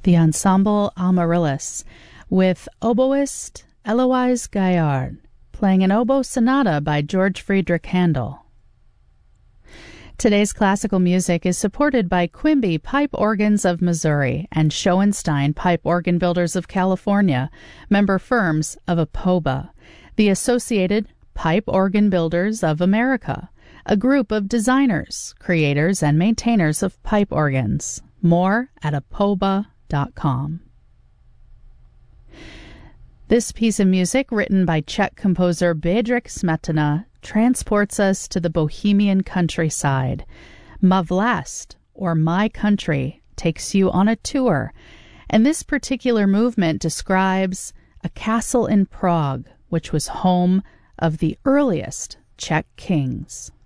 the Ensemble Amaryllis, with oboist Eloise Gaillard, playing an oboe sonata by George Friedrich Handel. Today's classical music is supported by Quimby Pipe Organs of Missouri and Schoenstein Pipe Organ Builders of California, member firms of APOBA, the Associated Pipe Organ Builders of America, a group of designers, creators, and maintainers of pipe organs. More at apoba.com. This piece of music, written by Czech composer Bedřich Smetana, transports us to the Bohemian countryside. Ma Vlast, or My Country, takes you on a tour, and this particular movement describes a castle in Prague, which was home of the earliest Czech kings.